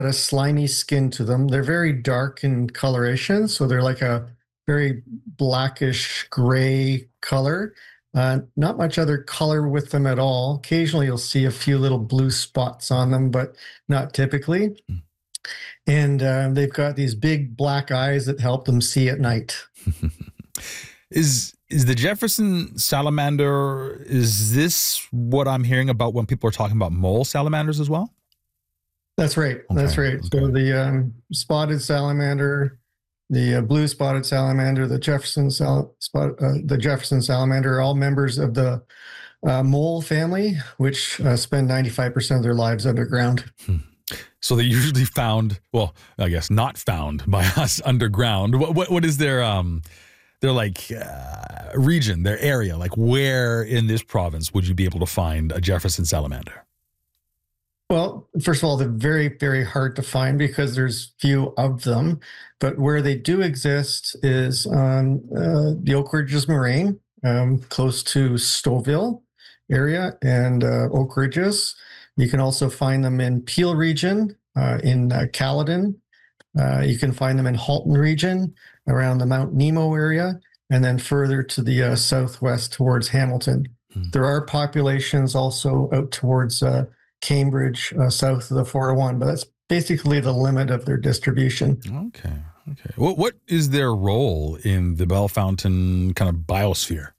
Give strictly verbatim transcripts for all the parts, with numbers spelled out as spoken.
a slimy skin to them. They're very dark in coloration, so they're like a very blackish gray color. Uh, not much other color with them at all. Occasionally, you'll see a few little blue spots on them, but not typically. And uh, they've got these big black eyes that help them see at night. Is is the Jefferson salamander, is this what I'm hearing about when people are talking about mole salamanders as well? That's right. Okay. That's right. Okay. So the um, spotted salamander, the uh, blue spotted salamander, the Jefferson sal- spot, uh, the Jefferson salamander are all members of the uh, mole family, which uh, spend ninety-five percent of their lives underground. Hmm. So they're usually found, well, I guess not found by us underground. What what, what is their um their like uh, region, their area? Like where in this province would you be able to find a Jefferson salamander? Well, first of all, they're very, very hard to find because there's few of them. But where they do exist is on uh, the Oak Ridges Moraine, um, close to Stouffville area and uh, Oak Ridges. You can also find them in Peel region, uh, in uh, Caledon. Uh, you can find them in Halton region, around the Mount Nemo area, and then further to the uh, southwest towards Hamilton. Hmm. There are populations also out towards uh, Cambridge, uh, south of the four oh one, but that's basically the limit of their distribution. Okay, okay. What what is their role in the Bellefontaine kind of biosphere?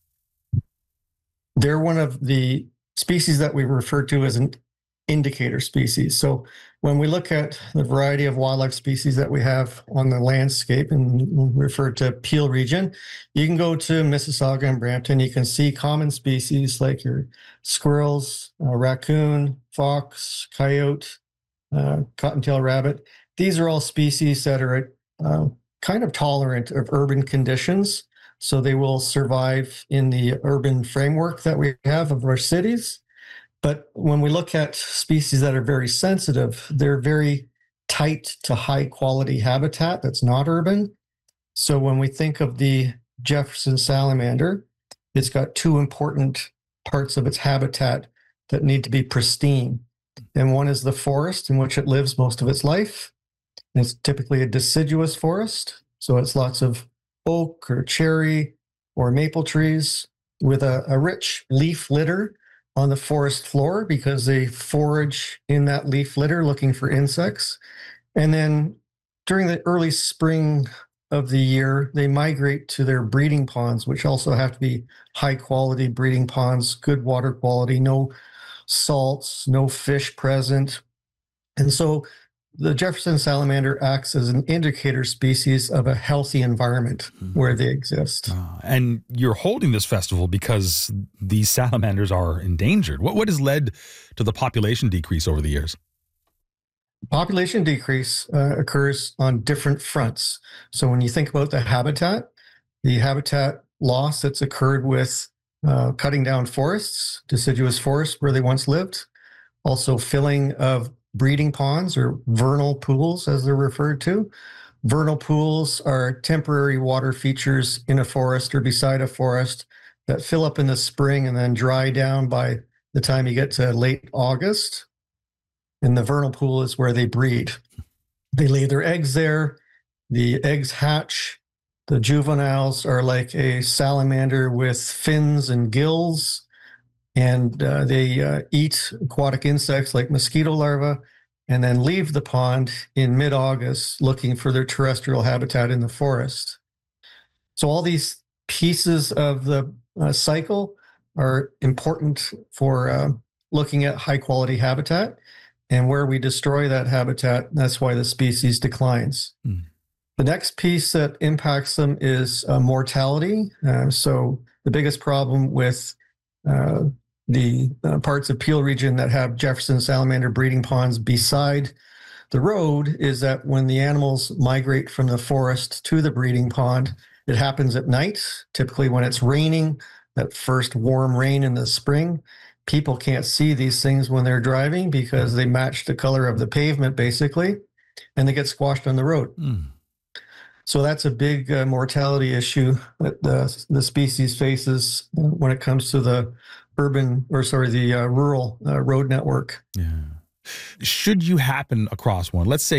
They're one of the species that we refer to as an indicator species. So when we look at the variety of wildlife species that we have on the landscape and refer to Peel region, you can go to Mississauga and Brampton. You can see common species like your squirrels, uh, raccoon, fox, coyote, uh, cottontail rabbit. These are all species that are uh, kind of tolerant of urban conditions. So they will survive in the urban framework that we have of our cities. But when we look at species that are very sensitive, they're very tight to high quality habitat that's not urban. So when we think of the Jefferson salamander, it's got two important parts of its habitat that need to be pristine. And one is the forest in which it lives most of its life. And it's typically a deciduous forest. So it's lots of oak or cherry or maple trees with a, a rich leaf litter on the forest floor because they forage in that leaf litter looking for insects. And then during the early spring of the year, they migrate to their breeding ponds, which also have to be high quality breeding ponds, good water quality, no salts, no fish present. And so the Jefferson salamander acts as an indicator species of a healthy environment mm-hmm. where they exist. Uh, and you're holding this festival because these salamanders are endangered. What what has led to the population decrease over the years? Population decrease uh, occurs on different fronts. So when you think about the habitat, the habitat loss that's occurred with uh, cutting down forests, deciduous forests where they once lived, also filling of breeding ponds or vernal pools, as they're referred to. Vernal pools are temporary water features in a forest or beside a forest that fill up in the spring and then dry down by the time you get to late August. And the vernal pool is where they breed. They lay their eggs there. The eggs hatch. The juveniles are like a salamander with fins and gills. And uh, they uh, eat aquatic insects like mosquito larvae and then leave the pond in mid-August looking for their terrestrial habitat in the forest. So all these pieces of the uh, cycle are important for uh, looking at high-quality habitat. And where we destroy that habitat, that's why the species declines. Mm. The next piece that impacts them is uh, mortality. Uh, so the biggest problem with uh, the uh, parts of Peel region that have Jefferson salamander breeding ponds beside the road is that when the animals migrate from the forest to the breeding pond, it happens at night, typically when it's raining, that first warm rain in the spring. People can't see these things when they're driving because they match the color of the pavement, basically, and they get squashed on the road. Mm. So that's a big uh, mortality issue that the, the species faces when it comes to the urban, or sorry, the uh, rural uh, road network. Yeah. Should you happen across one, let's say